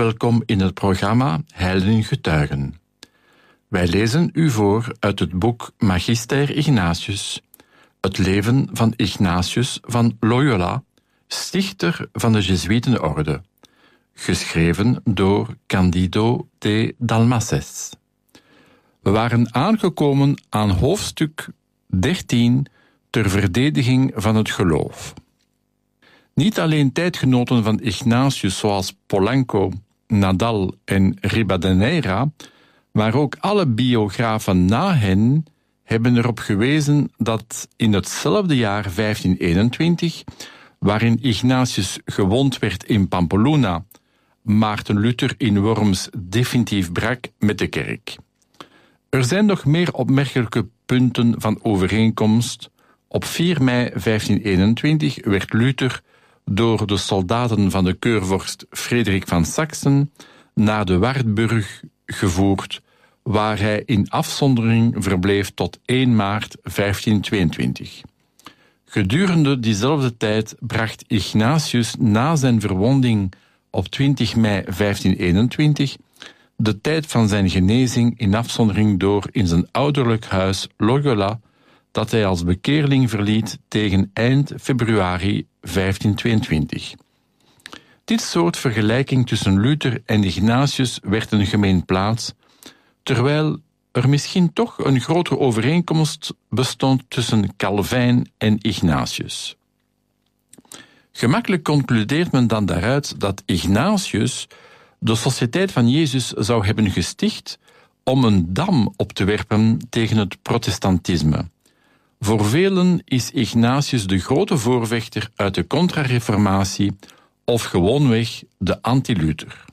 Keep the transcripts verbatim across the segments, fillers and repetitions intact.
welkom in het programma Heiligen Getuigen. Wij lezen u voor uit het boek Magister Ignatius, het leven van Ignatius van Loyola, stichter van de Jezuïetenorde, geschreven door Candido de Dalmases. We waren aangekomen aan hoofdstuk dertien ter verdediging van het geloof. Niet alleen tijdgenoten van Ignatius zoals Polanco, Nadal en Ribadeneira, maar ook alle biografen na hen hebben erop gewezen dat in hetzelfde jaar vijftienhonderdeenentwintig, waarin Ignatius gewond werd in Pampeluna, Maarten Luther in Worms definitief brak met de kerk. Er zijn nog meer opmerkelijke punten van overeenkomst. Op vier mei vijftienhonderdeenentwintig werd Luther door de soldaten van de keurvorst Frederik van Saksen naar de Wartburg gevoerd, waar hij in afzondering verbleef tot één maart vijftienhonderdtweeëntwintig. Gedurende diezelfde tijd bracht Ignatius na zijn verwonding op twintig mei vijftienhonderdeenentwintig de tijd van zijn genezing in afzondering door in zijn ouderlijk huis Loyola, dat hij als bekeerling verliet tegen eind februari vijftienhonderdtweeëntwintig. Dit soort vergelijking tussen Luther en Ignatius werd een gemeen plaats, terwijl er misschien toch een grotere overeenkomst bestond tussen Calvijn en Ignatius. Gemakkelijk concludeert men dan daaruit dat Ignatius de Sociëteit van Jezus zou hebben gesticht om een dam op te werpen tegen het protestantisme. Voor velen is Ignatius de grote voorvechter uit de Contra-reformatie of gewoonweg de anti-Luther.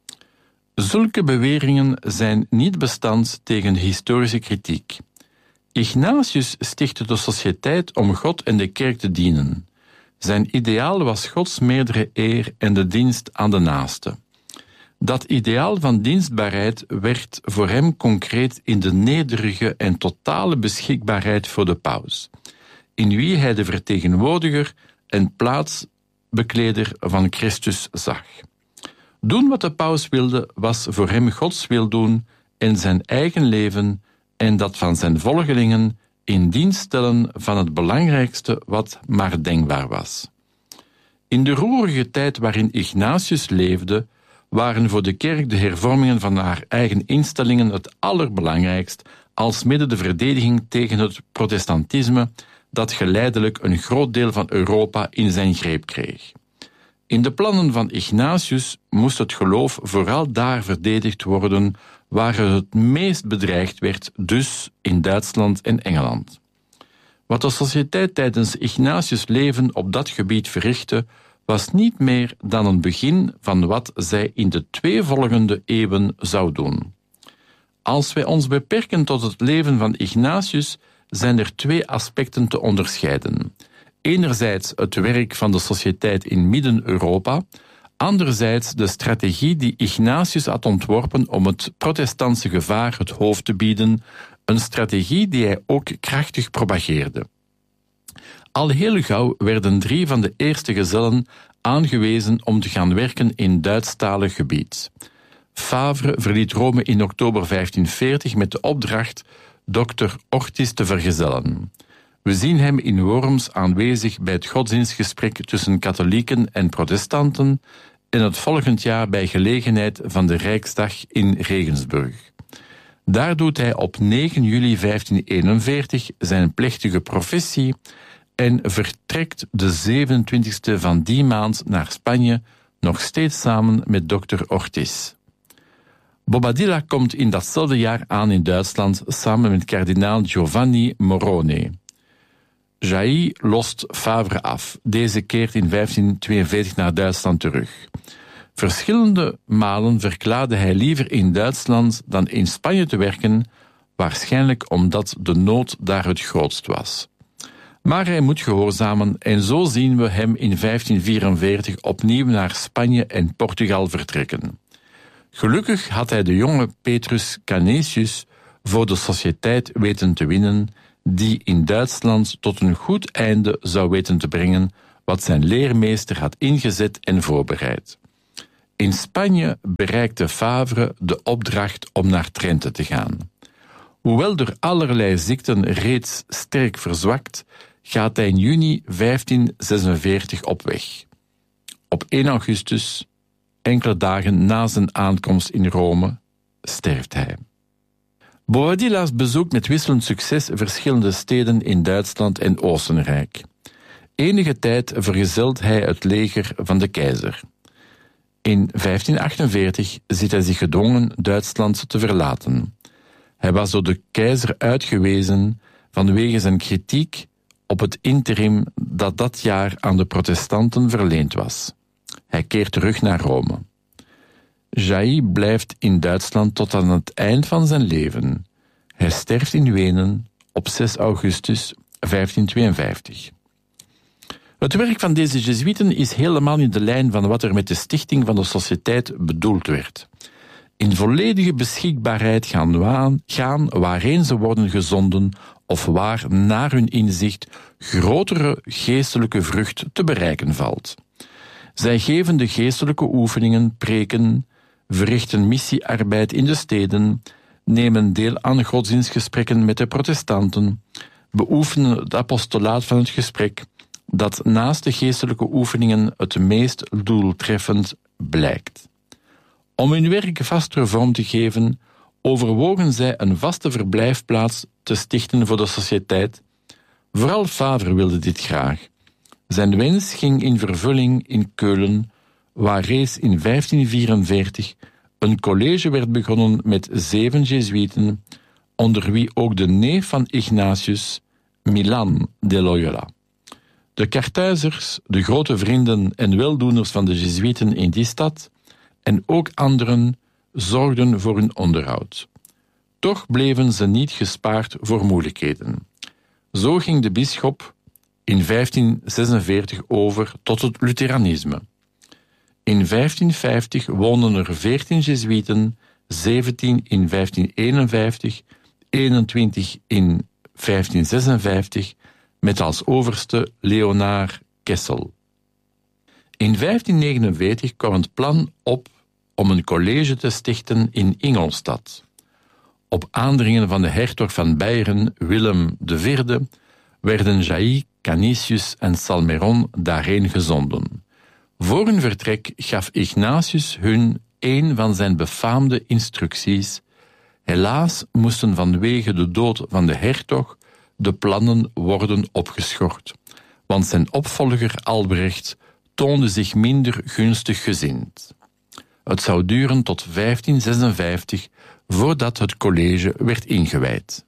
Zulke beweringen zijn niet bestand tegen historische kritiek. Ignatius stichtte de Sociëteit om God en de kerk te dienen. Zijn ideaal was Gods meerdere eer en de dienst aan de naaste. Dat ideaal van dienstbaarheid werd voor hem concreet in de nederige en totale beschikbaarheid voor de paus, in wie hij de vertegenwoordiger en plaatsbekleder van Christus zag. Doen wat de paus wilde was voor hem Gods wil doen en zijn eigen leven en dat van zijn volgelingen in dienst stellen van het belangrijkste wat maar denkbaar was. In de roerige tijd waarin Ignatius leefde, waren voor de kerk de hervormingen van haar eigen instellingen het allerbelangrijkst, alsmede de verdediging tegen het protestantisme dat geleidelijk een groot deel van Europa in zijn greep kreeg. In de plannen van Ignatius moest het geloof vooral daar verdedigd worden waar het het meest bedreigd werd, dus in Duitsland en Engeland. Wat de Sociëteit tijdens Ignatius' leven op dat gebied verrichtte, was niet meer dan een begin van wat zij in de twee volgende eeuwen zou doen. Als wij ons beperken tot het leven van Ignatius, zijn er twee aspecten te onderscheiden. Enerzijds het werk van de Sociëteit in Midden-Europa, anderzijds de strategie die Ignatius had ontworpen om het protestantse gevaar het hoofd te bieden, een strategie die hij ook krachtig propageerde. Al heel gauw werden drie van de eerste gezellen aangewezen om te gaan werken in Duitsstalig gebied. Favre verliet Rome in oktober vijftienveertig met de opdracht dokter Ortis te vergezellen. We zien hem in Worms aanwezig bij het godsdienstgesprek tussen katholieken en protestanten en het volgend jaar bij gelegenheid van de Rijksdag in Regensburg. Daar doet hij op negen juli vijftienhonderdeenenveertig zijn plechtige professie en vertrekt de zevenentwintigste van die maand naar Spanje, nog steeds samen met dokter Ortiz. Bobadilla komt in datzelfde jaar aan in Duitsland samen met kardinaal Giovanni Morone. Jailly lost Favre af. Deze keert in vijftienhonderdtweeënveertig naar Duitsland terug. Verschillende malen verklaarde hij liever in Duitsland dan in Spanje te werken, waarschijnlijk omdat de nood daar het grootst was. Maar hij moet gehoorzamen en zo zien we hem in vijftienhonderdvierenveertig opnieuw naar Spanje en Portugal vertrekken. Gelukkig had hij de jonge Petrus Canisius voor de Sociëteit weten te winnen, die in Duitsland tot een goed einde zou weten te brengen wat zijn leermeester had ingezet en voorbereid. In Spanje bereikte Favre de opdracht om naar Trente te gaan. Hoewel door allerlei ziekten reeds sterk verzwakt, gaat hij in juni vijftien zesenveertig op weg. Op één augustus, enkele dagen na zijn aankomst in Rome, sterft hij. Bobadilla's bezoekt met wisselend succes verschillende steden in Duitsland en Oostenrijk. Enige tijd vergezelt hij het leger van de keizer. In vijftien achtenveertig ziet hij zich gedwongen Duitsland te verlaten. Hij was door de keizer uitgewezen vanwege zijn kritiek op het interim dat dat jaar aan de protestanten verleend was. Hij keert terug naar Rome. Jaï blijft in Duitsland tot aan het eind van zijn leven. Hij sterft in Wenen op zes augustus vijftien tweeënvijftig. Het werk van deze Jezuïeten is helemaal in de lijn van wat er met de stichting van de Sociëteit bedoeld werd. In volledige beschikbaarheid gaan, waan, gaan waarheen ze worden gezonden of waar naar hun inzicht grotere geestelijke vrucht te bereiken valt. Zij geven de geestelijke oefeningen, preken, verrichten missiearbeid in de steden, nemen deel aan godsdienstgesprekken met de protestanten, beoefenen het apostolaat van het gesprek, dat naast de geestelijke oefeningen het meest doeltreffend blijkt. Om hun werk vastere vorm te geven, overwogen zij een vaste verblijfplaats te stichten voor de Sociëteit. Vooral Favre wilde dit graag. Zijn wens ging in vervulling in Keulen, waar reeds in vijftien vierenveertig een college werd begonnen met zeven Jezuïeten, onder wie ook de neef van Ignatius, Milan de Loyola. De Karthuizers, de grote vrienden en weldoeners van de Jezuïeten in die stad, en ook anderen, zorgden voor hun onderhoud. Toch bleven ze niet gespaard voor moeilijkheden. Zo ging de bisschop in vijftien zesenveertig over tot het Lutheranisme. In vijftien vijftig woonden er veertien Jezuïeten, zeventien in vijftien eenenvijftig, eenentwintig in vijftien zesenvijftig, met als overste Leonard Kessel. In vijftien negenenveertig kwam het plan op om een college te stichten in Ingolstadt. Op aandringen van de hertog van Beieren, Willem de Vierde, werden Jaï, Canisius en Salmeron daarheen gezonden. Voor hun vertrek gaf Ignatius hun een van zijn befaamde instructies. Helaas moesten vanwege de dood van de hertog de plannen worden opgeschort, want zijn opvolger Albrecht toonde zich minder gunstig gezind. Het zou duren tot vijftien zesenvijftig voordat het college werd ingewijd.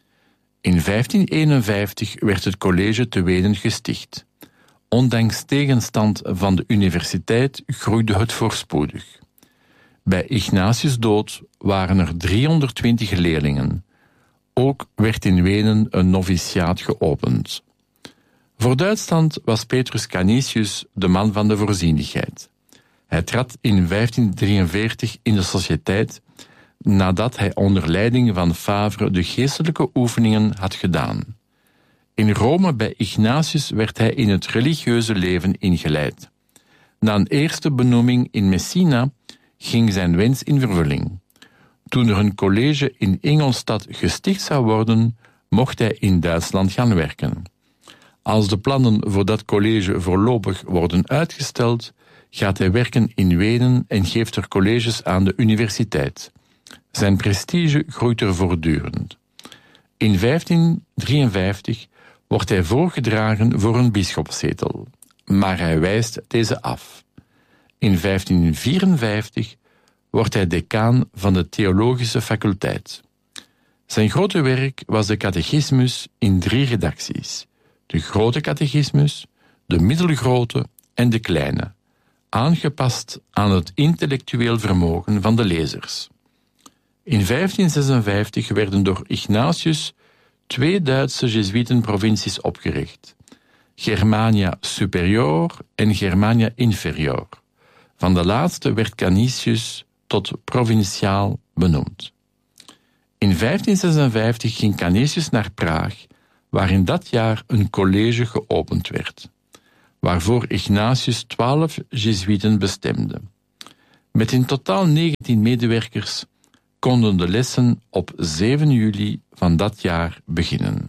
In vijftien eenenvijftig werd het college te Wenen gesticht. Ondanks tegenstand van de universiteit groeide het voorspoedig. Bij Ignatius' dood waren er driehonderdtwintig leerlingen. Ook werd in Wenen een noviciaat geopend. Voor Duitsland was Petrus Canisius de man van de voorzienigheid. Hij trad in vijftien drieënveertig in de Sociëteit nadat hij onder leiding van Favre de geestelijke oefeningen had gedaan. In Rome bij Ignatius werd hij in het religieuze leven ingeleid. Na een eerste benoeming in Messina ging zijn wens in vervulling. Toen er een college in Ingolstadt gesticht zou worden, mocht hij in Duitsland gaan werken. Als de plannen voor dat college voorlopig worden uitgesteld, gaat hij werken in Wenen en geeft er colleges aan de universiteit. Zijn prestige groeit er voortdurend. In vijftien drieënvijftig wordt hij voorgedragen voor een bisschopszetel, maar hij wijst deze af. In vijftien vierenvijftig wordt hij decaan van de theologische faculteit. Zijn grote werk was de catechismus in drie redacties: de grote catechismus, de middelgrote en de kleine, aangepast aan het intellectueel vermogen van de lezers. In vijftien zesenvijftig werden door Ignatius twee Duitse Jezuïetenprovincies opgericht: Germania Superior en Germania Inferior. Van de laatste werd Canisius tot provinciaal benoemd. In vijftien zesenvijftig ging Canisius naar Praag, waar in dat jaar een college geopend werd, waarvoor Ignatius twaalf Jezuïeten bestemde. Met in totaal negentien medewerkers konden de lessen op zeven juli van dat jaar beginnen.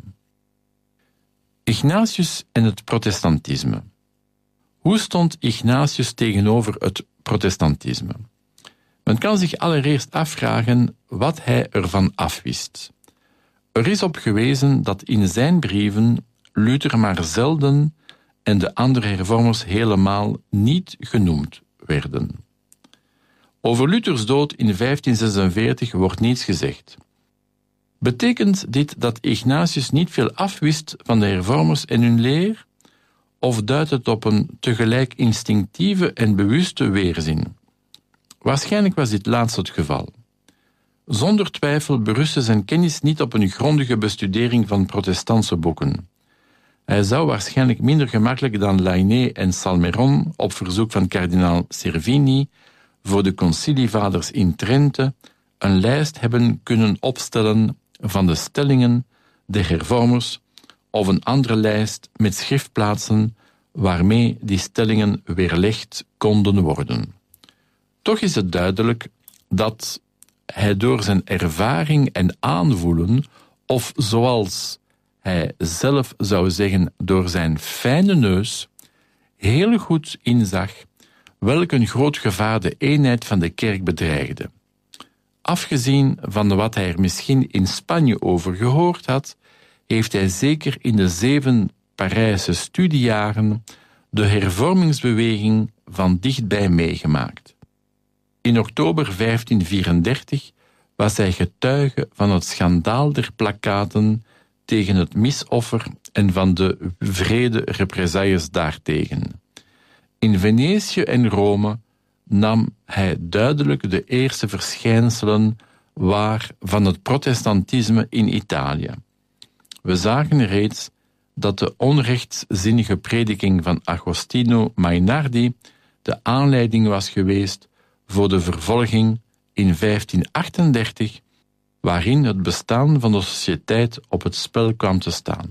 Ignatius en het protestantisme. Hoe stond Ignatius tegenover het protestantisme? Men kan zich allereerst afvragen wat hij ervan afwist. Er is op gewezen dat in zijn brieven Luther maar zelden en de andere hervormers helemaal niet genoemd werden. Over Luthers dood in vijftien zesenveertig wordt niets gezegd. Betekent dit dat Ignatius niet veel afwist van de hervormers en hun leer? Of duidt het op een tegelijk instinctieve en bewuste weerzin? Waarschijnlijk was dit laatst het geval. Zonder twijfel berustte zijn kennis niet op een grondige bestudering van protestantse boeken. Hij zou waarschijnlijk minder gemakkelijk dan Lainé en Salmeron op verzoek van kardinaal Cervini voor de concilievaders in Trente een lijst hebben kunnen opstellen van de stellingen der hervormers of een andere lijst met schriftplaatsen waarmee die stellingen weerlegd konden worden. Toch is het duidelijk dat hij door zijn ervaring en aanvoelen, of zoals hij zelf zou zeggen door zijn fijne neus, heel goed inzag welk een groot gevaar de eenheid van de kerk bedreigde. Afgezien van wat hij er misschien in Spanje over gehoord had, heeft hij zeker in de zeven Parijse studiejaren de hervormingsbeweging van dichtbij meegemaakt. In oktober vijftien vierendertig was hij getuige van het schandaal der plakkaten tegen het misoffer en van de wrede represailles daartegen. In Venetië en Rome nam hij duidelijk de eerste verschijnselen waar van het protestantisme in Italië. We zagen reeds dat de onrechtszinnige prediking van Agostino Mainardi de aanleiding was geweest voor de vervolging in vijftien achtendertig, waarin het bestaan van de sociëteit op het spel kwam te staan.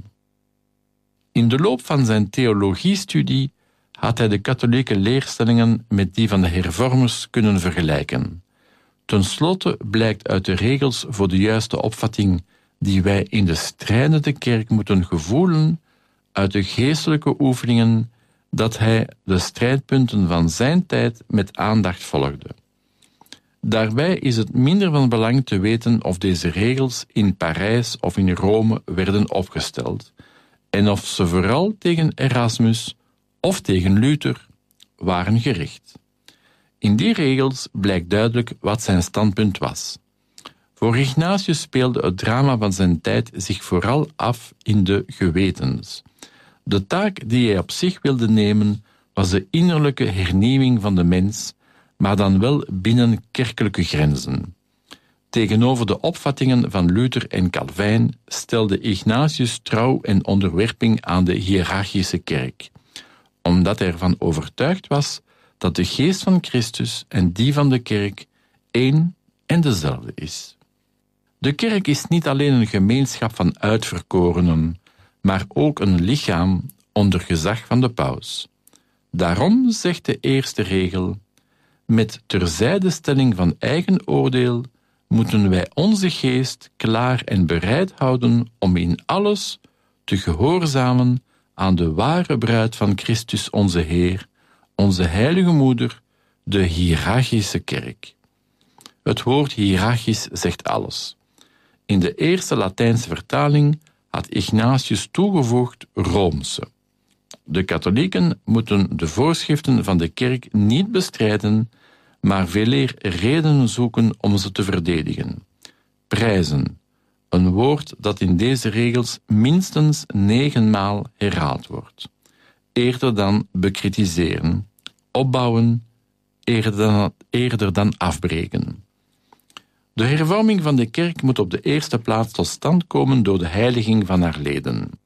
In de loop van zijn theologiestudie had hij de katholieke leerstellingen met die van de hervormers kunnen vergelijken. Ten slotte blijkt uit de regels voor de juiste opvatting die wij in de strijdende kerk moeten gevoelen, uit de geestelijke oefeningen, dat hij de strijdpunten van zijn tijd met aandacht volgde. Daarbij is het minder van belang te weten of deze regels in Parijs of in Rome werden opgesteld en of ze vooral tegen Erasmus of tegen Luther waren gericht. In die regels blijkt duidelijk wat zijn standpunt was. Voor Ignatius speelde het drama van zijn tijd zich vooral af in de gewetens. De taak die hij op zich wilde nemen was de innerlijke hernieuwing van de mens, maar dan wel binnen kerkelijke grenzen. Tegenover de opvattingen van Luther en Calvijn stelde Ignatius trouw en onderwerping aan de hiërarchische kerk, omdat hij ervan overtuigd was dat de geest van Christus en die van de kerk één en dezelfde is. De kerk is niet alleen een gemeenschap van uitverkorenen, maar ook een lichaam onder gezag van de paus. Daarom zegt de eerste regel: met terzijdestelling van eigen oordeel moeten wij onze geest klaar en bereid houden om in alles te gehoorzamen aan de ware bruid van Christus onze Heer, onze heilige moeder, de hiërarchische kerk. Het woord hiërarchisch zegt alles. In de eerste Latijnse vertaling had Ignatius toegevoegd Roomse. De katholieken moeten de voorschriften van de kerk niet bestrijden, maar veeleer redenen zoeken om ze te verdedigen. Prijzen, een woord dat in deze regels minstens negenmaal herhaald wordt. Eerder dan bekritiseren, opbouwen, eerder dan, eerder dan afbreken. De hervorming van de kerk moet op de eerste plaats tot stand komen door de heiliging van haar leden.